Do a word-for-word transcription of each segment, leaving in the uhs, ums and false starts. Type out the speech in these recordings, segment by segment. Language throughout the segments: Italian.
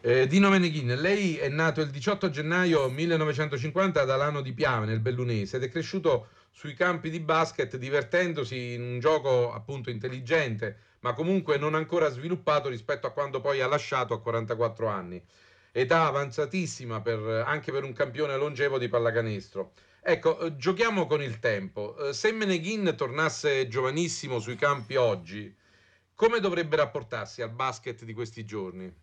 Eh, Dino Meneghin, lei è nato il diciotto gennaio millenovecentocinquanta ad Alano di Piave, nel Bellunese, ed è cresciuto sui campi di basket divertendosi in un gioco appunto intelligente, ma comunque non ancora sviluppato rispetto a quando poi ha lasciato a quarantaquattro anni. Età avanzatissima per- anche per un campione longevo di pallacanestro. Ecco, eh, giochiamo con il tempo. Eh, se Meneghin tornasse giovanissimo sui campi oggi, come dovrebbe rapportarsi al basket di questi giorni?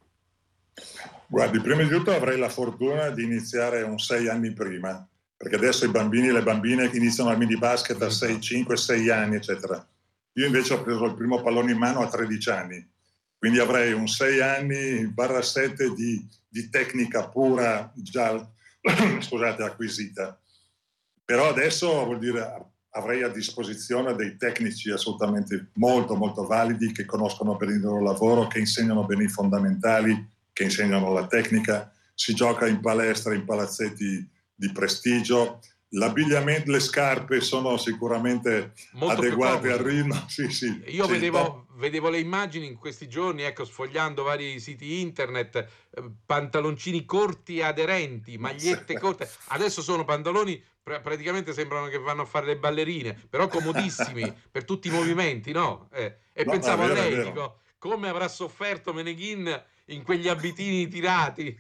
Guardi, prima di tutto avrei la fortuna di iniziare un sei anni prima, perché adesso i bambini e le bambine iniziano al mini basket a sei, cinque, sei anni, eccetera. Io invece ho preso il primo pallone in mano a tredici anni, quindi avrei un sei anni barra sette di, di tecnica pura già scusate, acquisita. Però adesso vuol dire avrei a disposizione dei tecnici assolutamente molto molto validi che conoscono bene il loro lavoro, che insegnano bene i fondamentali, che insegnano la tecnica. Si gioca in palestra, in palazzetti di prestigio. L'abbigliamento, le scarpe sono sicuramente Molto più adeguate al comode. ritmo. Sì, sì, Io sì, top. vedevo, vedevo le immagini in questi giorni, ecco, sfogliando vari siti internet, eh, pantaloncini corti aderenti, magliette corte. Adesso sono pantaloni, pr- praticamente sembrano che vanno a fare le ballerine, però comodissimi per tutti i movimenti, no? Eh, e No, no, è pensavo a vero, è lei, vero. dico, come avrà sofferto Meneghin in quegli abitini tirati?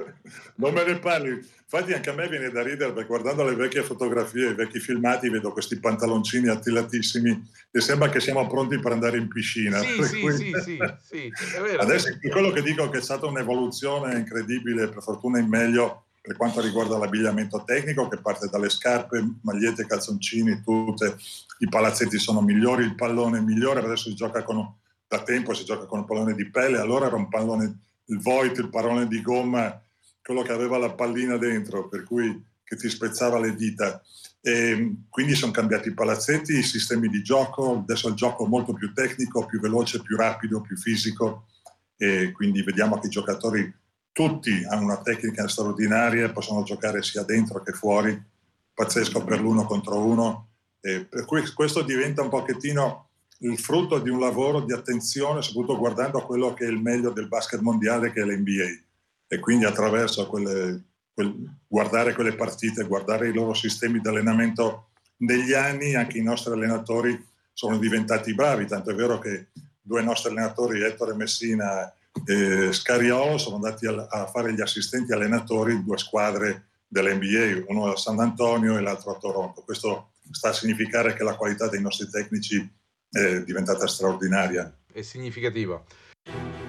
Non me ne parli. Infatti anche a me viene da ridere perché guardando le vecchie fotografie, i vecchi filmati, vedo questi pantaloncini attilatissimi e sembra che siamo pronti per andare in piscina. Sì, Per sì, cui... sì, sì, sì, è vero. Adesso quello che dico è che è stata un'evoluzione incredibile, per fortuna in meglio, per quanto riguarda l'abbigliamento tecnico, che parte dalle scarpe, magliette, calzoncini, tutte. I palazzetti sono migliori, il pallone è migliore, adesso si gioca con, da tempo si gioca con un pallone di pelle, allora era un pallone, il Voit, il pallone di gomma, quello che aveva la pallina dentro, per cui che ti spezzava le dita. E quindi sono cambiati i palazzetti, i sistemi di gioco, adesso il gioco è molto più tecnico, più veloce, più rapido, più fisico, e quindi vediamo che i giocatori tutti hanno una tecnica straordinaria, possono giocare sia dentro che fuori, pazzesco per l'uno contro uno, e per cui questo diventa un pochettino il frutto di un lavoro di attenzione, soprattutto guardando a quello che è il meglio del basket mondiale, che è l'N B A, e quindi attraverso quelle, quel, guardare quelle partite, guardare i loro sistemi di allenamento negli anni, anche i nostri allenatori sono diventati bravi, tanto è vero che due nostri allenatori, Ettore Messina e Scariolo, sono andati a, a fare gli assistenti allenatori di due squadre dell'N B A, uno a San Antonio e l'altro a Toronto. Questo sta a significare che la qualità dei nostri tecnici è diventata straordinaria. È significativa.